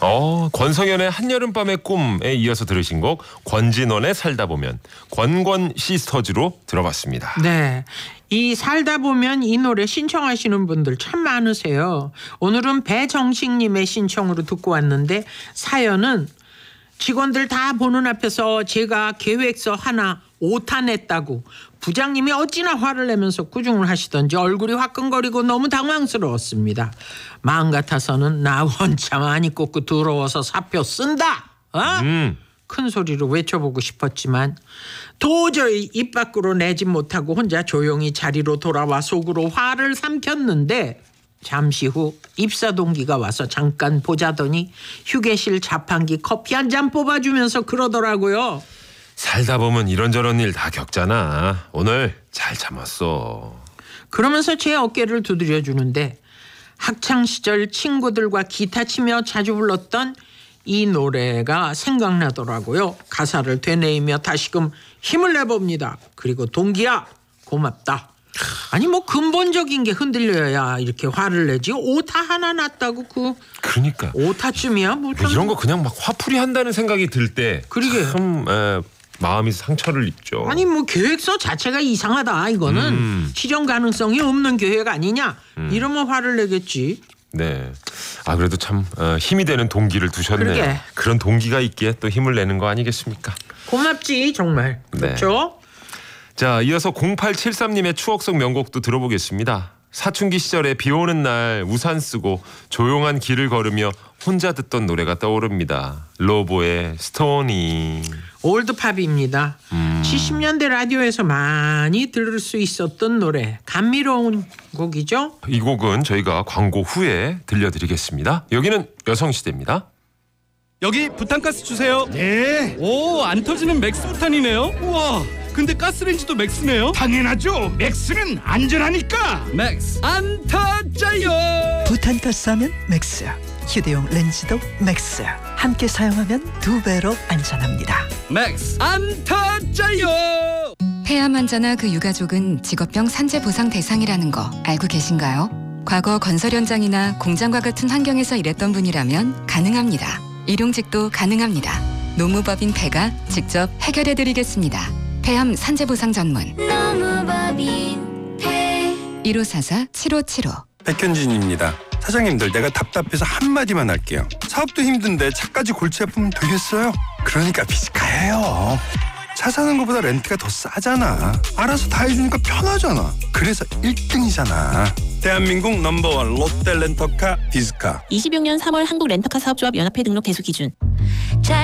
권성현의 한여름밤의 꿈에 이어서 들으신 곡 권진원의 살다 보면, 권권 시스터즈로 들어봤습니다. 네. 이 살다 보면 이 노래 신청하시는 분들 참 많으세요. 오늘은 배정식님의 신청으로 듣고 왔는데, 사연은 직원들 다 보는 앞에서 제가 계획서 하나 오타 냈다고 부장님이 어찌나 화를 내면서 꾸중을 하시던지 얼굴이 화끈거리고 너무 당황스러웠습니다. 마음 같아서는 나 혼자 많이 꽂고 더러워서 사표 쓴다. 큰 소리로 외쳐보고 싶었지만 도저히 입 밖으로 내지 못하고 혼자 조용히 자리로 돌아와 속으로 화를 삼켰는데, 잠시 후 입사 동기가 와서 잠깐 보자더니 휴게실 자판기 커피 한 잔 뽑아주면서 그러더라고요. 살다 보면 이런저런 일 다 겪잖아. 오늘 잘 참았어. 그러면서 제 어깨를 두드려주는데, 학창시절 친구들과 기타 치며 자주 불렀던 이 노래가 생각나더라고요. 가사를 되뇌이며 다시금 힘을 내봅니다. 그리고 동기야 고맙다. 아니 뭐 근본적인 게 흔들려야 이렇게 화를 내지. 오타 하나 났다고 그러니까 오타쯤이야 뭐 이런 거 그냥 막 화풀이 한다는 생각이 들 때 그러게. 참 마음이 상처를 입죠. 아니 뭐 계획서 자체가 이상하다. 이거는 실현 가능성이 없는 계획 아니냐. 이러면 화를 내겠지. 네. 그래도 참 힘이 되는 동기를 두셨네요. 그러게. 그런 동기가 있기에 또 힘을 내는 거 아니겠습니까? 고맙지 정말. 네. 그렇죠? 자, 이어서 0873님의 추억 속 명곡도 들어보겠습니다. 사춘기 시절에 비 오는 날 우산 쓰고 조용한 길을 걸으며 혼자 듣던 노래가 떠오릅니다. 로보의 스토니. 올드팝입니다. 70년대 라디오에서 많이 들을 수 있었던 노래. 감미로운 곡이죠. 이 곡은 저희가 광고 후에 들려드리겠습니다. 여기는 여성시대입니다. 여기 부탄가스 주세요. 네, 오, 안 터지는 맥스 부탄이네요. 우와, 근데 가스레인지도 맥스네요. 당연하죠. 맥스는 안전하니까. 맥스 안 터져요. 부탄가스 하면 맥스, 휴대용 렌즈도 맥스. 함께 사용하면 2배로 안전합니다. 맥스 안 터져요. 폐암 환자나 그 유가족은 직업병 산재 보상 대상이라는 거 알고 계신가요? 과거 건설 현장이나 공장과 같은 환경에서 일했던 분이라면 가능합니다. 일용직도 가능합니다. 노무법인 폐가 직접 해결해드리겠습니다. 폐암 산재보상 전문 노무법인 폐 1544-7575. 백현진입니다. 사장님들, 내가 답답해서 한마디만 할게요. 사업도 힘든데 차까지 골치 아프면 되겠어요? 그러니까 비스카예요. 차 사는 것보다 렌트가 더 싸잖아. 알아서 다 해주니까 편하잖아. 그래서 1등이잖아. 대한민국 넘버원 롯데 렌터카 비스카. 26년 3월 한국 렌터카 사업조합 연합회 등록 대수 기준.